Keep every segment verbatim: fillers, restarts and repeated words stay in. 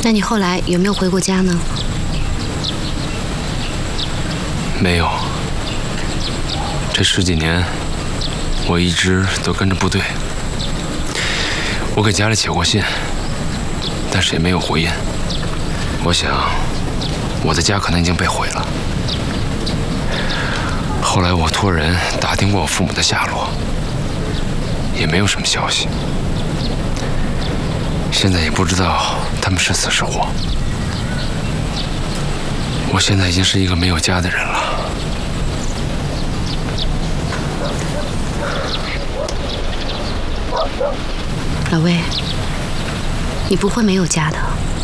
那你后来有没有回过家呢？ 没有。这十几年，我一直都跟着部队。我给家里写过信，但是也没有回音。我想，我的家可能已经被毁了。后来我托人打听过我父母的下落，也没有什么消息。现在也不知道他们是死是活。我现在已经是一个没有家的人了。 老魏，你不会没有家的。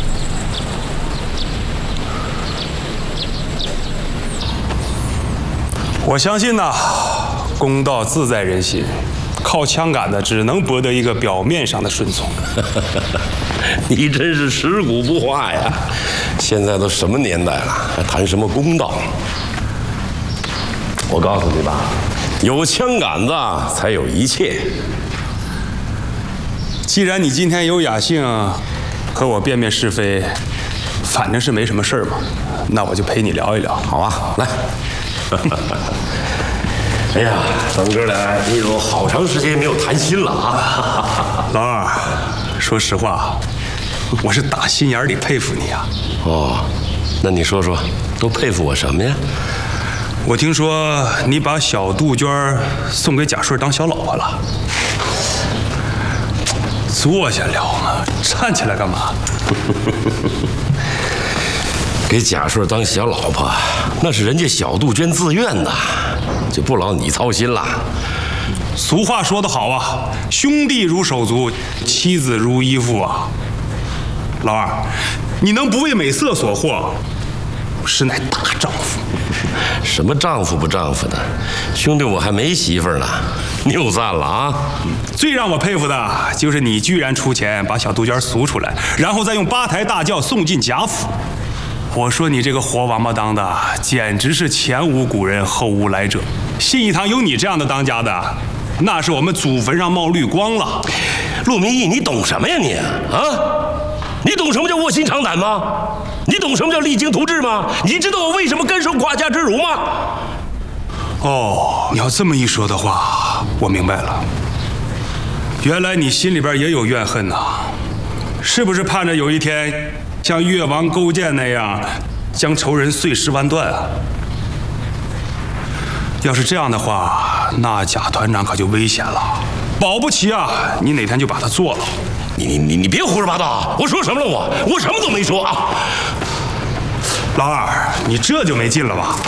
我相信呐，公道自在人心，靠枪杆子只能博得一个表面上的顺从。 你真是食古不化呀！现在都什么年代了，还谈什么公道？我告诉你吧，有枪杆子才有一切。 既然你今天有雅兴和我辨辨是非，反正是没什么事儿嘛，那我就陪你聊一聊。 好啊，来。哎呀，咱们哥俩也有好长时间没有谈心了啊！ 老二，说实话，我是打心眼里佩服你啊。 哦，那你说说，都佩服我什么呀？ 我听说你把小杜鹃送给贾顺当小老婆了。坐下聊嘛，站起来干嘛？ 给贾顺当小老婆，那是人家小杜鹃自愿的，就不劳你操心了。 俗话说得好啊，兄弟如手足，妻子如衣服啊。老二，你能不为美色所惑，实乃大丈夫。 什么丈夫不丈夫的，兄弟我还没媳妇呢，谬赞了啊！ 最让我佩服的就是你居然出钱把小杜鹃赎出来，然后再用八抬大轿送进贾府。我说你这个活王八当的，简直是前无古人后无来者。信义堂有你这样的当家的，那是我们祖坟上冒绿光了。 陆明义，你懂什么呀你啊？你懂什么叫卧薪尝胆吗？你懂什么叫励精图治吗？你知道我为什么甘受寡家之辱吗？ 哦，你要这么一说的话，我明白了。原来你心里边也有怨恨呐，是不是盼着有一天像越王勾践那样将仇人碎尸万段啊？要是这样的话，那贾团长可就危险了，保不齐啊，你哪天就把他做了。 你你你你别胡说八道！我说什么了我？我什么都没说啊！ 老二，你这就没劲了吧？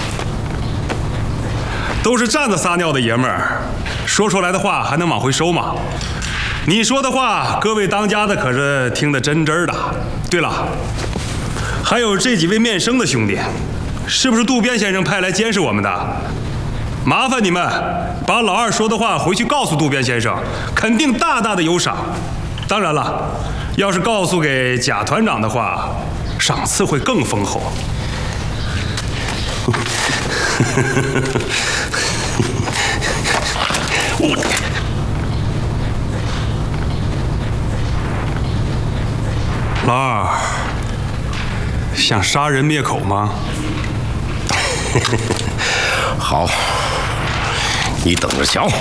都是站着撒尿的爷们儿，说出来的话还能往回收吗？你说的话，各位当家的可是听得真真的。对了，还有这几位面生的兄弟，是不是渡边先生派来监视我们的？麻烦你们把老二说的话回去告诉渡边先生，肯定大大的有赏。当然了，要是告诉给贾团长的话，赏赐会更丰厚。老二，想杀人灭口吗？ 好，你等着瞧。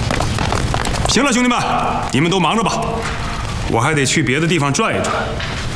行了，兄弟们，你们都忙着吧，我还得去别的地方转一转。